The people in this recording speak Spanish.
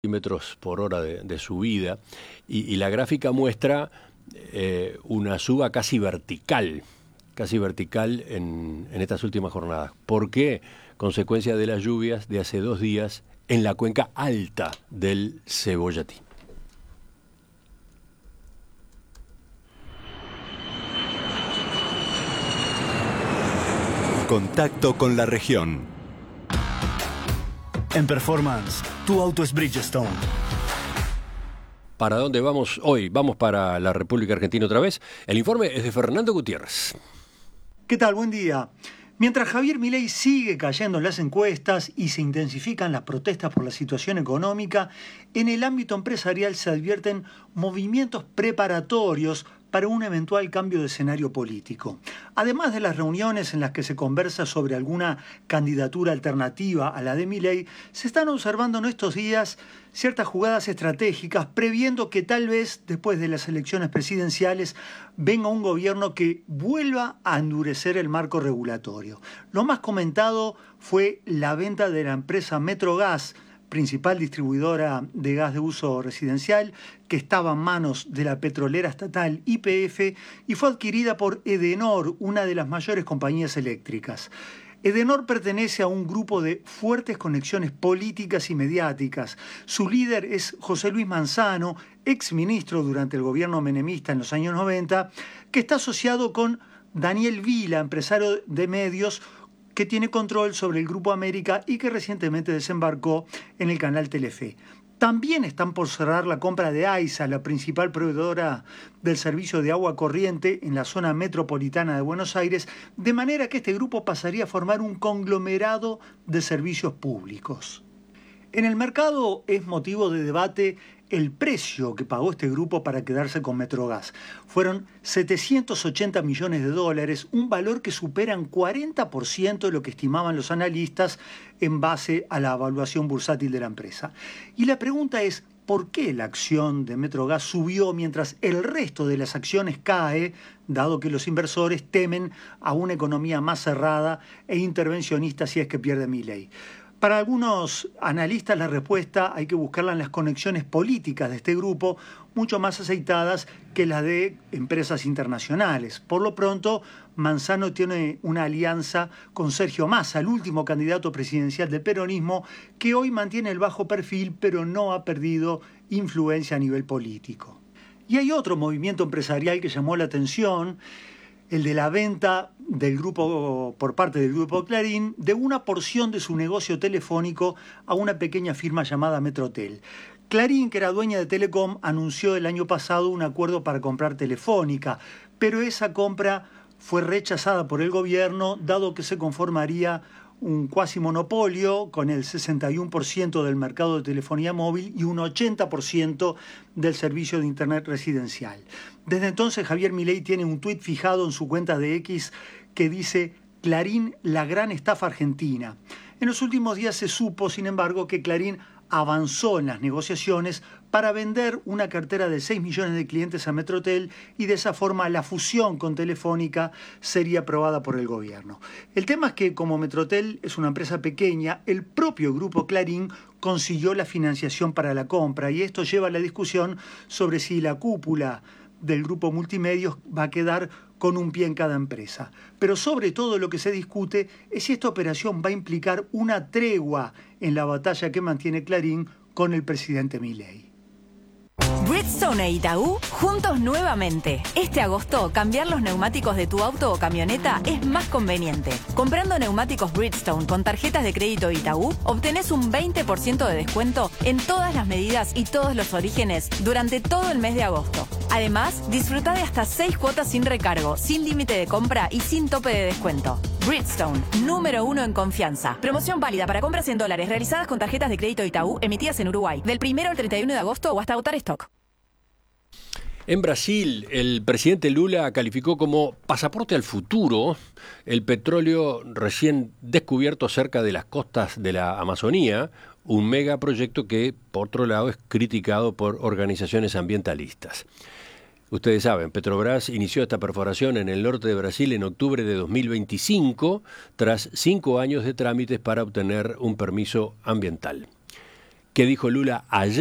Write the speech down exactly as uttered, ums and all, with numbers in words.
kilómetros por hora de, de subida y, y la gráfica muestra eh, una suba casi vertical, casi vertical en, en estas últimas jornadas. ¿Por qué? Consecuencia de las lluvias de hace dos días en la cuenca alta del Cebollatí. Contacto con la región. En Performance, tu auto es Bridgestone. ¿Para dónde vamos hoy? Vamos para la República Argentina otra vez. El informe es de Fernando Gutiérrez. ¿Qué tal? Buen día. Mientras Javier Milei sigue cayendo en las encuestas y se intensifican las protestas por la situación económica, en el ámbito empresarial se advierten movimientos preparatorios para un eventual cambio de escenario político. Además de las reuniones en las que se conversa sobre alguna candidatura alternativa a la de Milei, se están observando en estos días ciertas jugadas estratégicas, previendo que tal vez después de las elecciones presidenciales venga un gobierno que vuelva a endurecer el marco regulatorio. Lo más comentado fue la venta de la empresa Metrogas, principal distribuidora de gas de uso residencial, que estaba en manos de la petrolera estatal Y P F y fue adquirida por Edenor, una de las mayores compañías eléctricas. Edenor pertenece a un grupo de fuertes conexiones políticas y mediáticas. Su líder es José Luis Manzano, exministro durante el gobierno menemista en los años noventa, que está asociado con Daniel Vila, empresario de medios, que tiene control sobre el Grupo América y que recientemente desembarcó en el canal Telefe. También están por cerrar la compra de AISA, la principal proveedora del servicio de agua corriente en la zona metropolitana de Buenos Aires, de manera que este grupo pasaría a formar un conglomerado de servicios públicos. En el mercado es motivo de debate el precio que pagó este grupo para quedarse con Metrogas. Fueron setecientos ochenta millones de dólares, un valor que supera en cuarenta por ciento de lo que estimaban los analistas en base a la evaluación bursátil de la empresa. Y la pregunta es, ¿por qué la acción de Metrogas subió mientras el resto de las acciones cae, dado que los inversores temen a una economía más cerrada e intervencionista si es que pierde Milei? Para algunos analistas la respuesta hay que buscarla en las conexiones políticas de este grupo, mucho más aceitadas que las de empresas internacionales. Por lo pronto, Manzano tiene una alianza con Sergio Massa, el último candidato presidencial del peronismo, que hoy mantiene el bajo perfil, pero no ha perdido influencia a nivel político. Y hay otro movimiento empresarial que llamó la atención, el de la venta del grupo, por parte del grupo Clarín, de una porción de su negocio telefónico a una pequeña firma llamada Metrotel. Clarín, que era dueña de Telecom, anunció el año pasado un acuerdo para comprar Telefónica, pero esa compra fue rechazada por el gobierno, dado que se conformaría un cuasi monopolio con el sesenta y uno por ciento del mercado de telefonía móvil y un ochenta por ciento del servicio de internet residencial. Desde entonces Javier Milei tiene un tuit fijado en su cuenta de X que dice Clarín, la gran estafa argentina. En los últimos días se supo, sin embargo, que Clarín avanzó en las negociaciones para vender una cartera de seis millones de clientes a Metrotel y de esa forma la fusión con Telefónica sería aprobada por el gobierno. El tema es que como Metrotel es una empresa pequeña, el propio grupo Clarín consiguió la financiación para la compra y esto lleva a la discusión sobre si la cúpula del grupo Multimedios va a quedar con un pie en cada empresa. Pero sobre todo lo que se discute es si esta operación va a implicar una tregua en la batalla que mantiene Clarín con el presidente Milei. Bridgestone e Itaú juntos nuevamente. Este agosto, cambiar los neumáticos de tu auto o camioneta es más conveniente. Comprando neumáticos Bridgestone con tarjetas de crédito Itaú, obtenés un veinte por ciento de descuento en todas las medidas y todos los orígenes durante todo el mes de agosto. Además, disfruta de hasta seis cuotas sin recargo, sin límite de compra y sin tope de descuento. Bridgestone, número uno en confianza. Promoción válida para compras en dólares realizadas con tarjetas de crédito Itaú emitidas en Uruguay, del primero al treinta y uno de agosto o hasta agotar stock. En Brasil, el presidente Lula calificó como pasaporte al futuro el petróleo recién descubierto cerca de las costas de la Amazonía, un megaproyecto que, por otro lado, es criticado por organizaciones ambientalistas. Ustedes saben, Petrobras inició esta perforación en el norte de Brasil en octubre de dos mil veinticinco, tras cinco años de trámites para obtener un permiso ambiental. ¿Qué dijo Lula ayer?